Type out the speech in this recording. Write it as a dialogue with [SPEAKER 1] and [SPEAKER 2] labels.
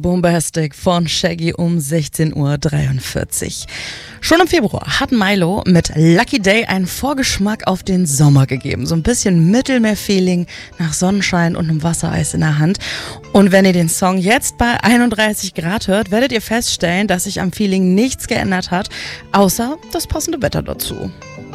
[SPEAKER 1] Bombastic von Shaggy um 16:43 Uhr. Schon im Februar hat Milo mit Lucky Day einen Vorgeschmack auf den Sommer gegeben. So ein bisschen Mittelmeer-Feeling nach Sonnenschein und einem Wassereis in der Hand. Und wenn ihr den Song jetzt bei 31 Grad hört, werdet ihr feststellen, dass sich am Feeling nichts geändert hat, außer das passende Wetter dazu.